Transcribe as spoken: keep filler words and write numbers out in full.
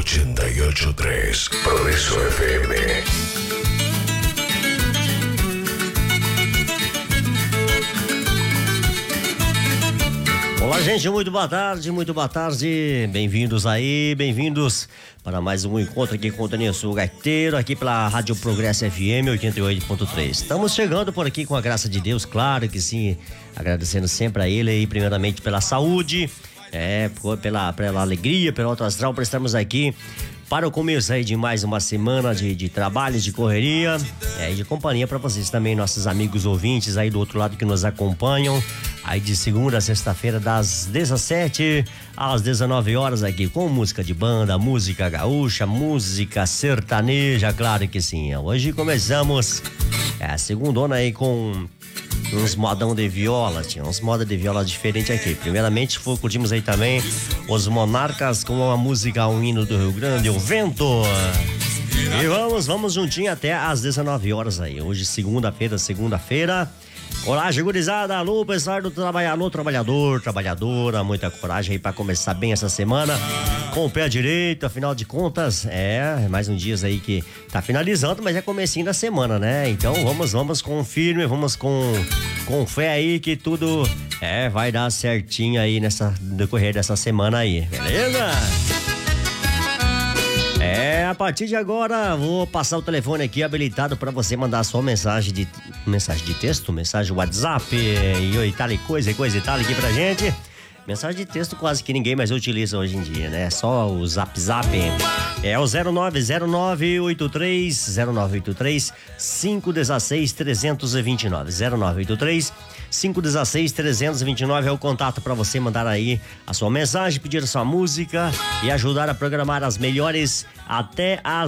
ochenta y ocho punto tres Progreso F M. Olá, gente, muito boa tarde, muito boa tarde. Bem-vindos aí, bem-vindos para mais um encontro aqui com o Denilson Gaiteiro, aqui pela Rádio Progresso F M oitenta e oito ponto três. Estamos chegando por aqui com a graça de Deus, claro que sim, agradecendo sempre a Ele aí, primeiramente pela saúde, é, pela, pela alegria, pelo alto astral, por estarmos aqui para o começo aí de mais uma semana de, de trabalho, de correria, é, e de companhia para vocês também, nossos amigos ouvintes aí do outro lado que nos acompanham, aí de segunda a sexta-feira, das dezessete às dezenove horas aqui, com música de banda, música gaúcha, música sertaneja, claro que sim. Hoje começamos é, a segundona aí com uns modão de viola, tinha uns moda de viola diferente aqui. Primeiramente, foi, curtimos aí também os Monarcas com uma música, um hino do Rio Grande, o Vento. E vamos, vamos juntinho até às dezenove horas aí. Hoje, segunda-feira, segunda-feira. Coragem, gurizada, alô, pessoal do trabalhador, alô, trabalhador, trabalhadora, muita coragem aí pra começar bem essa semana, com o pé direito, afinal de contas, é, mais um dias aí que tá finalizando, mas é comecinho da semana, né? Então vamos, vamos com firme, vamos com, com fé aí que tudo, é, vai dar certinho aí nessa, no decorrer dessa semana aí, beleza? É, a partir de agora vou passar o telefone aqui habilitado para você mandar sua mensagem de mensagem de texto, mensagem WhatsApp e, e tal e coisa e coisa e tal aqui pra gente. Mensagem de texto quase que ninguém mais utiliza hoje em dia, né? Só o Zap Zap. É o zero nove zero nove oito três zero nove oito três cinco um seis três dois nove zero nove oito três cinco um seis três dois nove é o contato para você mandar aí a sua mensagem, pedir a sua música e ajudar a programar as melhores até as